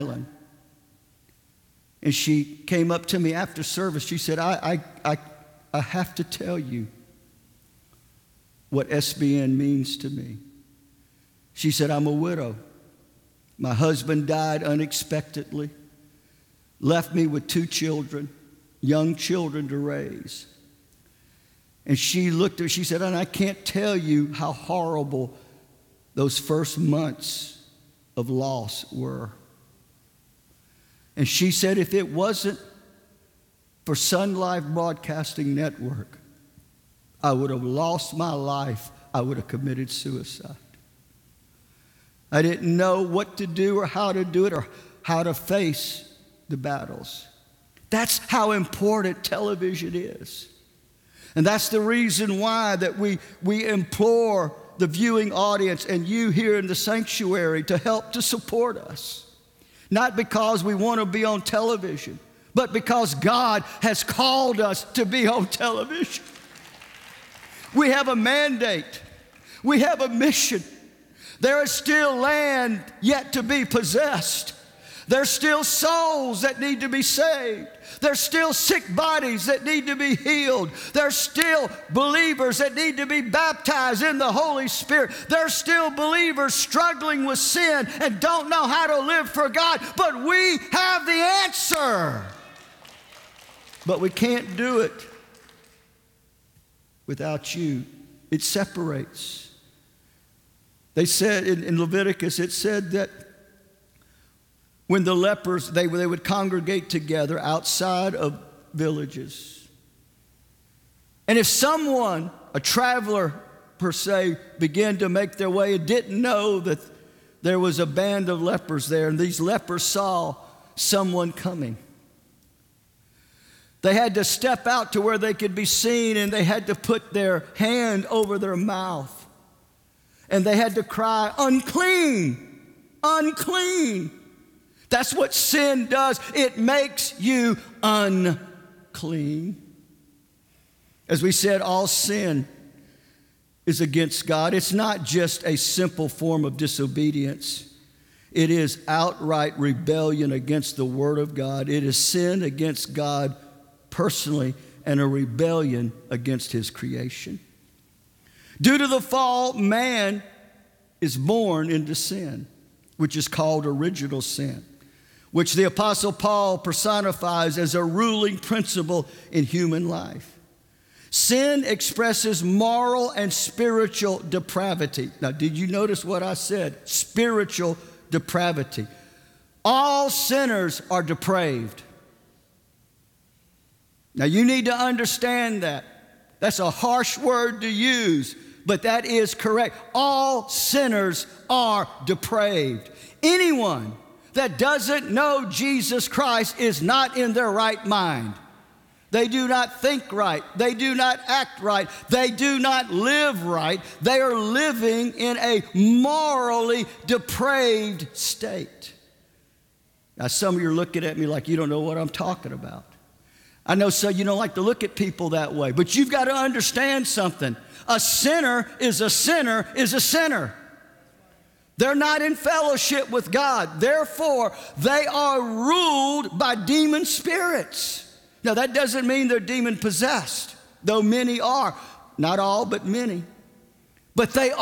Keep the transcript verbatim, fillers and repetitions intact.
And she came up to me after service. She said, I, I, I, I have to tell you what S B N means to me. She said, I'm a widow. My husband died unexpectedly, left me with two children, young children to raise. And she looked at her, she said, and I can't tell you how horrible those first months of loss were. And she said, if it wasn't for Sun Life Broadcasting Network, I would have lost my life. I would have committed suicide. I didn't know what to do or how to do it or how to face the battles. That's how important television is. And that's the reason why that we, we implore the viewing audience and you here in the sanctuary to help to support us. Not because we want to be on television, but because God has called us to be on television. We have a mandate. We have a mission. There is still land yet to be possessed. There's still souls that need to be saved. There's still sick bodies that need to be healed. There's still believers that need to be baptized in the Holy Spirit. There's still believers struggling with sin and don't know how to live for God. But we have the answer. But we can't do it without you. It separates. They said in, in Leviticus, it said that when the lepers, they, they would congregate together outside of villages. And if someone, a traveler per se, began to make their way and didn't know that there was a band of lepers there, and these lepers saw someone coming, they had to step out to where they could be seen, and they had to put their hand over their mouth. And they had to cry, unclean, unclean. That's what sin does. It makes you unclean. As we said, all sin is against God. It's not just a simple form of disobedience. It is outright rebellion against the Word of God. It is sin against God personally and a rebellion against His creation. Due to the fall, man is born into sin, which is called original sin, which the Apostle Paul personifies as a ruling principle in human life. Sin expresses moral and spiritual depravity. Now, did you notice what I said? Spiritual depravity. All sinners are depraved. Now, you need to understand that. That's a harsh word to use, but that is correct. All sinners are depraved. Anyone that doesn't know Jesus Christ is not in their right mind. They do not think right. They do not act right. They do not live right. They are living in a morally depraved state. Now, some of you are looking at me like you don't know what I'm talking about. I know so you don't like to look at people that way, but you've got to understand something. A sinner is a sinner is a sinner. They're not in fellowship with God. Therefore, they are ruled by demon spirits. Now, that doesn't mean they're demon possessed, though many are. Not all, but many. But they